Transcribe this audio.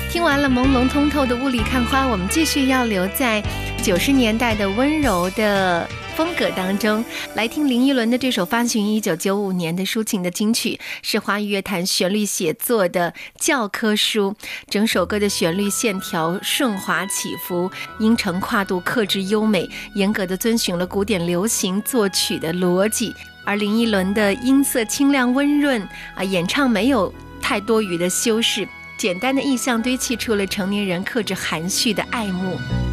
听完了朦胧通透的雾里看花，我们继续要留在90年代的温柔的风格当中，来听林依轮的这首发行于1995年的抒情的金曲，是华语乐坛旋律写作的教科书。整首歌的旋律线条顺滑起伏，音程跨度克制优美，严格地遵循了古典流行作曲的逻辑。而林依轮的音色清亮温润演唱没有太多余的修饰，简单的意象堆砌出了成年人克制含蓄的爱慕。